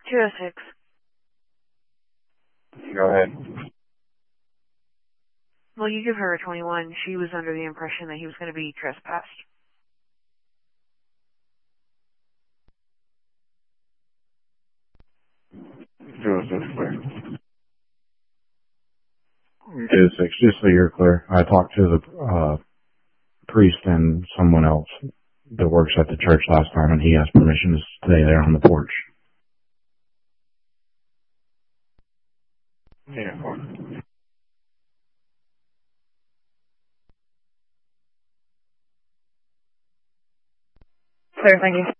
206. Go ahead. Well, you give her a 21. She was under the impression that he was going to be trespassed. Clear. 206, just so you're clear. I talked to the priest and someone else that works at the church last time, and he asked permission to stay there on the porch. Yeah. Clear, thank you.